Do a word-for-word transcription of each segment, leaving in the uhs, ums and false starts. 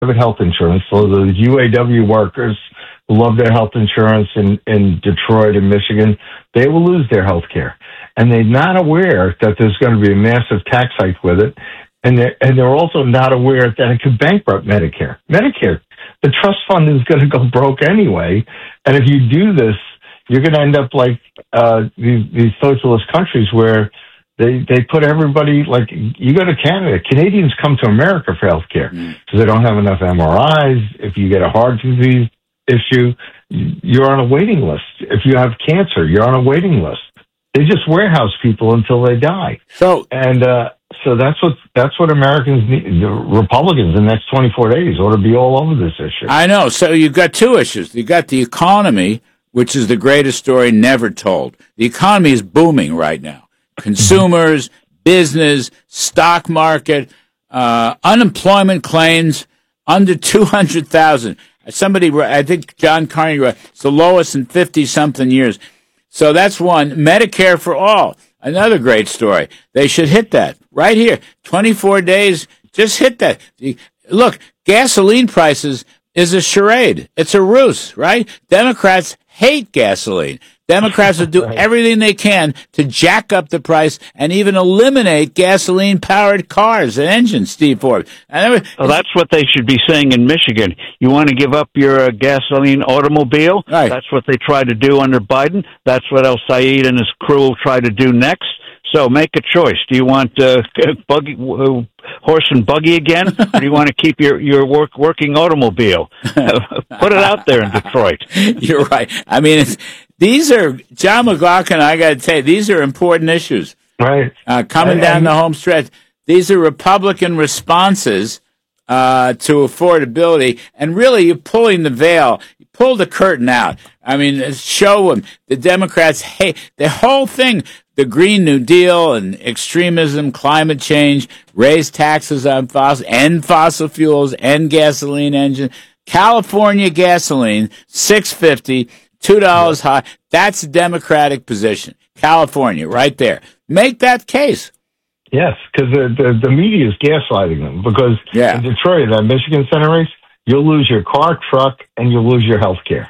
private health insurance. So those U A W workers who love their health insurance in, in Detroit and Michigan, they will lose their health care. And they're not aware that there's going to be a massive tax hike with it. And they're, and they're also not aware that it could bankrupt Medicare. Medicare, the trust fund is going to go broke anyway. And if you do this, you're going to end up like uh, these, these socialist countries where they, they put everybody, like, you go to Canada, Canadians come to America for health care because mm. they don't have enough M R Is. If you get a heart disease issue, you're on a waiting list. If you have cancer, you're on a waiting list. They just warehouse people until they die. So, and uh, so that's what that's what Americans need. The Republicans in the next twenty-four days ought to be all over this issue. I know. So you've got two issues. You've got the economy, which is the greatest story never told. The economy is booming right now. Consumers, business, stock market, uh, unemployment claims under two hundred thousand. Somebody, I think John Carney wrote, it's the lowest in fifty-something years. So that's one. Medicare for all, another great story. They should hit that right here. twenty-four days, just hit that. Look, gasoline prices is a charade. It's a ruse, right? Democrats hate gasoline. Democrats will do everything they can to jack up the price and even eliminate gasoline-powered cars and engines, Steve Forbes. And well, that's what they should be saying in Michigan. You want to give up your uh, gasoline automobile? Right. That's what they tried to do under Biden. That's what El Said and his crew will try to do next. So make a choice. Do you want uh, buggy, uh, horse and buggy again, or do you want to keep your, your work, working automobile? Put it out there in Detroit. You're right. I mean, it's, these are, John McLaughlin, I got to tell you, these are important issues. Right. Uh, coming I, down I, the home stretch. These are Republican responses uh, to affordability. And really, you're pulling the veil. You pull the curtain out. I mean, show them the Democrats hate the whole thing. The Green New Deal and extremism, climate change, raise taxes on fossil, end fossil fuels, end gasoline engine. California gasoline, six fifty, two dollars high. That's a Democratic position. California, right there. Make that case. Yes, because the, the, the media is gaslighting them. Because yeah. in Detroit, that Michigan Center race, you'll lose your car, truck, and you'll lose your health care.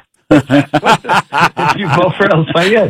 If you vote for El Sayed.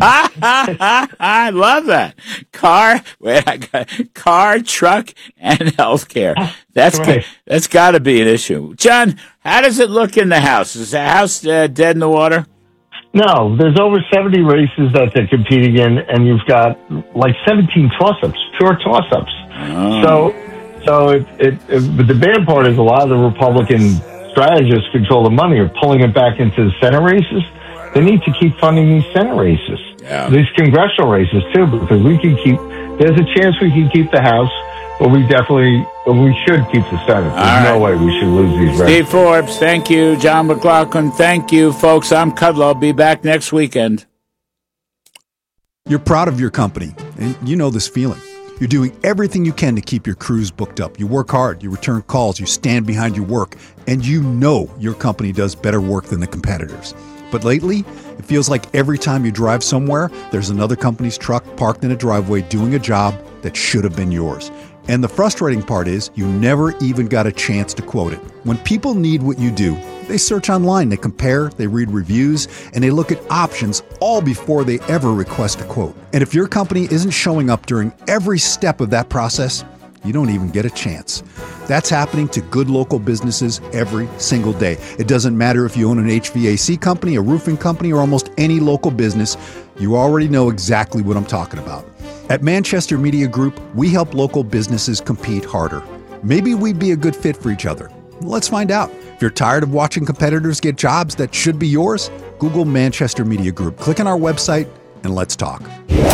I love that. Car, wait, I got car, truck, and health care. That's right. That's got to be an issue. John, how does it look in the House? Is the House uh, dead in the water? No, there's over seventy races that they're competing in, and you've got like seventeen toss-ups, pure toss-ups. Oh. So, so it, it, it, but the bad part is a lot of the Republican strategists control the money are pulling it back into the Senate races. They need to keep funding these Senate races, yeah. these congressional races too, because we can keep. There's a chance we can keep the House, but we definitely, but we should keep the Senate. There's All no right. way we should lose these races. Steve Forbes, thank you. John McLaughlin, thank you, folks. I'm Kudlow. I'll be back next weekend. You're proud of your company, and you know this feeling. You're doing everything you can to keep your crews booked up. You work hard, you return calls, you stand behind your work, and you know your company does better work than the competitors. But lately, it feels like every time you drive somewhere, there's another company's truck parked in a driveway doing a job that should have been yours. And the frustrating part is you never even got a chance to quote it. When people need what you do, they search online, they compare, they read reviews, and they look at options all before they ever request a quote. And if your company isn't showing up during every step of that process, you don't even get a chance. That's happening to good local businesses every single day. It doesn't matter if you own an H V A C company, a roofing company, or almost any local business. You already know exactly what I'm talking about. At Manchester Media Group, we help local businesses compete harder. Maybe we'd be a good fit for each other. Let's find out. If you're tired of watching competitors get jobs that should be yours, Google Manchester Media Group. Click on our website and let's talk.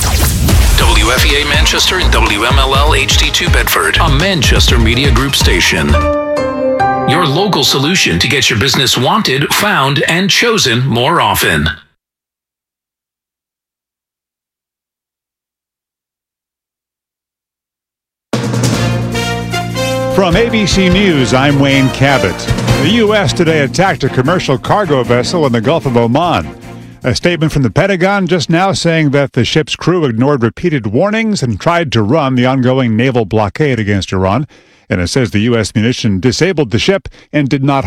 W F E A Manchester and W M L L H D two Bedford, a Manchester Media Group station. Your local solution to get your business wanted, found, and chosen more often. From A B C News, I'm Wayne Cabot. The U S today attacked a commercial cargo vessel in the Gulf of Oman. A statement from the Pentagon just now saying that the ship's crew ignored repeated warnings and tried to run the ongoing naval blockade against Iran. And it says the U S munition disabled the ship and did not